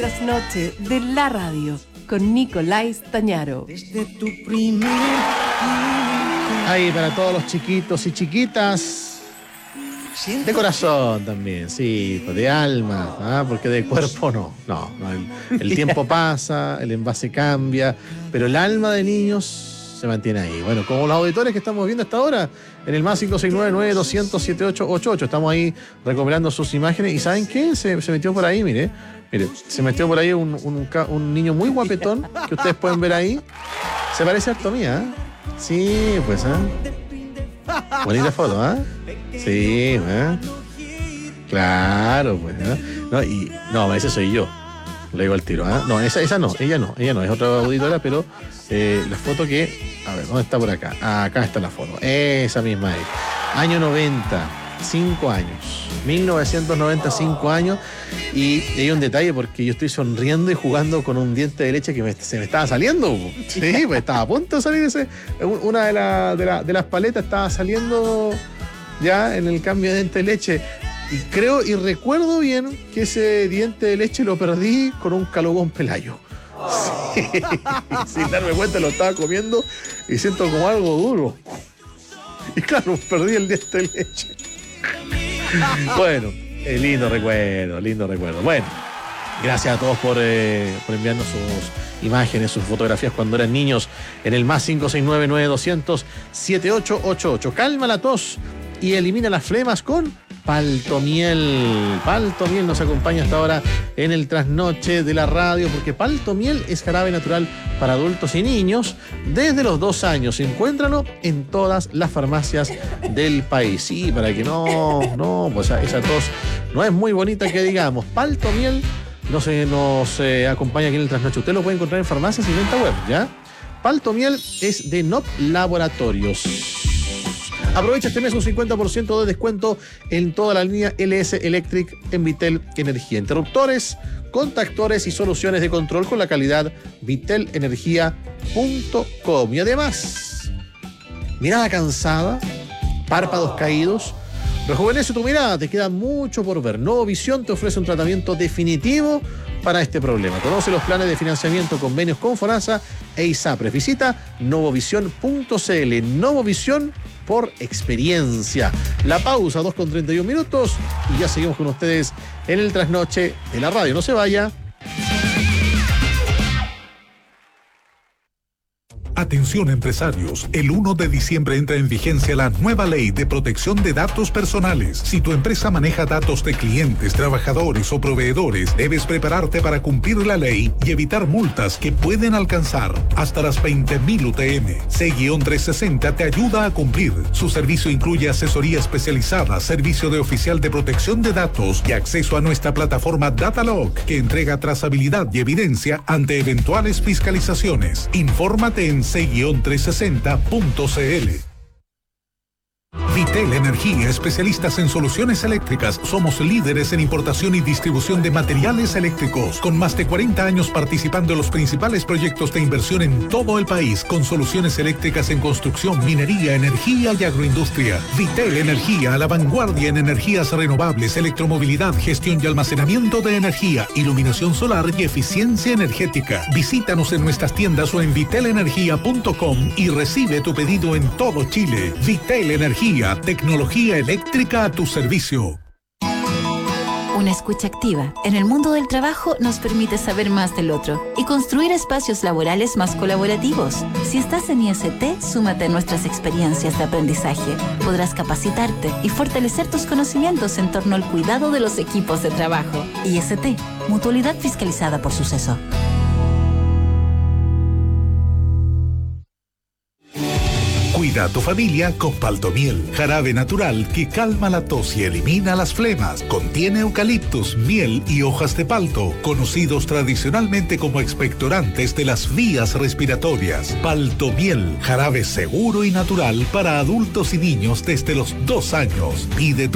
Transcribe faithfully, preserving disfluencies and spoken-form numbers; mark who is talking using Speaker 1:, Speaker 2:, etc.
Speaker 1: Trasnoche de la radio con Nicolás Tañaro.
Speaker 2: Desde tu primer
Speaker 3: Ahí para todos los chiquitos y chiquitas. De corazón también, sí, de alma, ¿ah? Porque de cuerpo no. No, no el, el tiempo pasa, el envase cambia, pero el alma de niños se mantiene ahí. Bueno, como los auditores que estamos viendo hasta ahora, en el más cinco seis nueve nueve dos cero cero siete ocho ocho ocho. Estamos ahí recuperando sus imágenes. ¿Y saben qué? Se, se metió por ahí, mire. Mire, se metió por ahí un, un, un niño muy guapetón que ustedes pueden ver ahí. Se parece a Artomía, ¿eh? Sí, pues, ¿eh? Bonita foto, ¿eh? Sí, ¿eh? Claro, pues, ¿eh? No, y, no, ese soy yo. Le digo al tiro, ¿eh? No, esa, esa no, ella no, ella no, es otra auditora, pero eh, la foto que... A ver, ¿dónde está por acá? Ah, acá está la foto. Esa misma es. Año noventa, cinco años. mil novecientos noventa, cinco años. Y hay un detalle porque yo estoy sonriendo y jugando con un diente de leche que me, se me estaba saliendo. Sí, pues estaba a punto de salir ese. Una de, la, de, la, de las paletas estaba saliendo ya en el cambio de diente de leche. Y creo y recuerdo bien que ese diente de leche lo perdí con un calogón pelayo. Sí, sin darme cuenta lo estaba comiendo y siento como algo duro. Y claro, perdí el diente de leche. Bueno, eh, lindo recuerdo, lindo recuerdo. Bueno, gracias a todos por, eh, por enviarnos sus imágenes, sus fotografías cuando eran niños en el más cinco seis nueve nueve dos cero cero siete ocho ocho ocho. Calma la tos y elimina las flemas con Paltomiel. Paltomiel nos acompaña hasta ahora en el trasnoche de la radio porque Paltomiel es jarabe natural para adultos y niños desde los dos años. Encuéntralo en todas las farmacias del país. Sí, para que no, no, pues esa tos no es muy bonita que digamos. Paltomiel nos, eh, nos eh, acompaña aquí en el trasnoche. Usted lo puede encontrar en farmacias y venta web, ¿ya? Paltomiel es de N O P Laboratorios. Aprovecha este mes un cincuenta por ciento de descuento en toda la línea L S Electric en Vitel Energía. Interruptores, contactores y soluciones de control con la calidad vitel energía punto com. Y además, mirada cansada, párpados caídos, rejuvenece tu mirada, te queda mucho por ver. Novovisión te ofrece un tratamiento definitivo para este problema. Conoce los planes de financiamiento, convenios con FONASA e ISAPRES. Visita novovisión punto c l. Novovisión por experiencia. La pausa, dos con treinta y un minutos, y ya seguimos con ustedes en el trasnoche de la radio. No se vaya.
Speaker 4: Atención empresarios, el uno de diciembre entra en vigencia la nueva ley de protección de datos personales. Si tu empresa maneja datos de clientes, trabajadores o proveedores, debes prepararte para cumplir la ley y evitar multas que pueden alcanzar hasta las veinte mil U T M. C trescientos sesenta te ayuda a cumplir. Su servicio incluye asesoría especializada, servicio de oficial de protección de datos y acceso a nuestra plataforma Datalog, que entrega trazabilidad y evidencia ante eventuales fiscalizaciones. Infórmate en c trescientos sesenta punto c l. Vitel Energía, especialistas en soluciones eléctricas. Somos líderes en importación y distribución de materiales eléctricos, con más de cuarenta años participando en los principales proyectos de inversión en todo el país, con soluciones eléctricas en construcción, minería, energía y agroindustria. Vitel Energía, a la vanguardia en energías renovables, electromovilidad, gestión y almacenamiento de energía, iluminación solar y eficiencia energética. Visítanos en nuestras tiendas o en vitel energía punto com y recibe tu pedido en todo Chile. Vitel Energía, tecnología eléctrica a tu servicio.
Speaker 5: Una escucha activa en el mundo del trabajo nos permite saber más del otro y construir espacios laborales más colaborativos. Si estás en I S T, súmate a nuestras experiencias de aprendizaje. Podrás capacitarte y fortalecer tus conocimientos en torno al cuidado de los equipos de trabajo. I S T, mutualidad fiscalizada por Suceso.
Speaker 4: Cuida a tu familia con Paltomiel, jarabe natural que calma la tos y elimina las flemas. Contiene eucaliptus, miel y hojas de palto, conocidos tradicionalmente como expectorantes de las vías respiratorias. Paltomiel, jarabe seguro y natural para adultos y niños desde los dos años. Pide